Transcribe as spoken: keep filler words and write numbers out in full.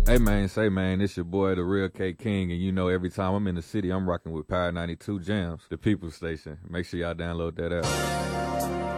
Hey man, say man, it's your boy the Real K King, and you know every time I'm in the city, I'm rocking with Power ninety-two Jams, the People Station. Make sure y'all download that app.